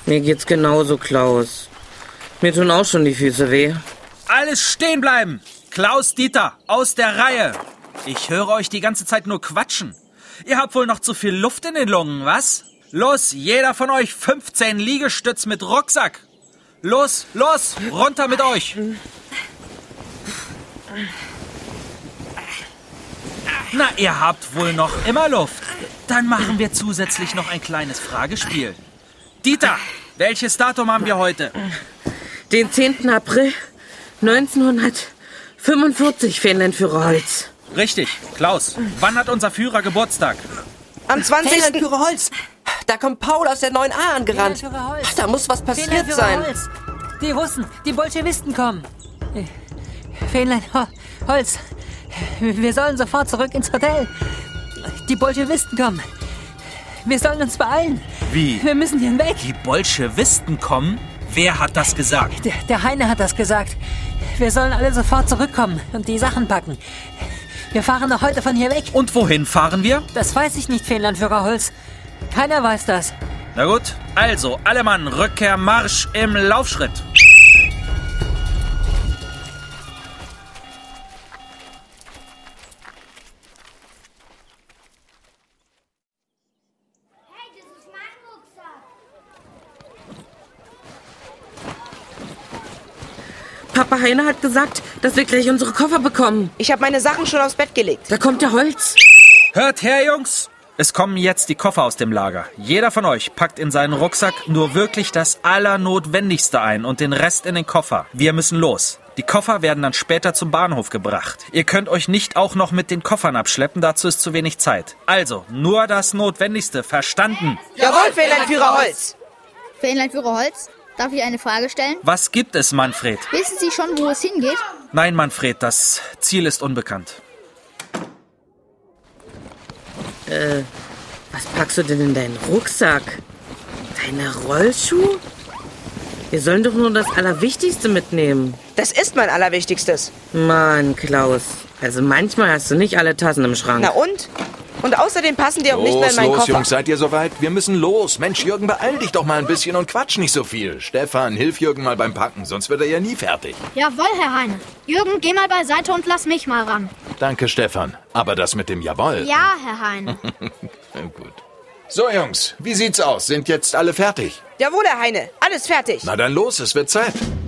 Mir geht's genauso, Klaus. Mir tun auch schon die Füße weh. Alles stehen bleiben! Klaus, Dieter, aus der Reihe! Ich höre euch die ganze Zeit nur quatschen. Ihr habt wohl noch zu viel Luft in den Lungen, was? Los, jeder von euch 15 Liegestütz mit Rucksack. Los, runter mit euch. Na, ihr habt wohl noch immer Luft. Dann machen wir zusätzlich noch ein kleines Fragespiel. Dieter, welches Datum haben wir heute? Den 10. April 1945, Fähnlein-Führer Holz. Richtig, Klaus. Wann hat unser Führer Geburtstag? Am 20. Fähnlein-Führer Holz! Da kommt Paul aus der 9a angerannt. Da muss was passiert sein. Holz. Die Russen, die Bolschewisten kommen. Fähnlein Holz. Wir sollen sofort zurück ins Hotel. Die Bolschewisten kommen. Wir sollen uns beeilen. Wie? Wir müssen hier weg. Die Bolschewisten kommen? Wer hat das gesagt? Der Heine hat das gesagt. Wir sollen alle sofort zurückkommen und die Sachen packen. Wir fahren noch heute von hier weg. Und wohin fahren wir? Das weiß ich nicht, Fähnlein-Führer Holz. Keiner weiß das. Na gut, also, alle Mann, Rückkehr, Marsch im Laufschritt. Papa Heine hat gesagt, dass wir gleich unsere Koffer bekommen. Ich habe meine Sachen schon aufs Bett gelegt. Da kommt der Holz. Hört her, Jungs! Es kommen jetzt die Koffer aus dem Lager. Jeder von euch packt in seinen Rucksack nur wirklich das Allernotwendigste ein und den Rest in den Koffer. Wir müssen los. Die Koffer werden dann später zum Bahnhof gebracht. Ihr könnt euch nicht auch noch mit den Koffern abschleppen, dazu ist zu wenig Zeit. Also, nur das Notwendigste, verstanden? Jawohl, Fähnlein-Führer Holz! Fähnlein-Führer Holz, darf ich eine Frage stellen? Was gibt es, Manfred? Wissen Sie schon, wo es hingeht? Nein, Manfred, das Ziel ist unbekannt. Was packst du denn in deinen Rucksack? Deine Rollschuhe? Wir sollen doch nur das Allerwichtigste mitnehmen. Das ist mein Allerwichtigstes. Mann, Klaus. Also manchmal hast du nicht alle Tassen im Schrank. Na und? Und außerdem passen die auch nicht mehr in meinen Los, Koffer. Jungs, seid ihr soweit? Wir müssen los. Mensch, Jürgen, beeil dich doch mal ein bisschen und quatsch nicht so viel. Stefan, hilf Jürgen mal beim Packen, sonst wird er ja nie fertig. Jawohl, Herr Heine. Jürgen, geh mal beiseite und lass mich mal ran. Danke, Stefan. Aber das mit dem Jawohl. Ja, Herr Heine. Gut. So, Jungs, wie sieht's aus? Sind jetzt alle fertig? Jawohl, Herr Heine. Alles fertig. Na dann los, es wird Zeit.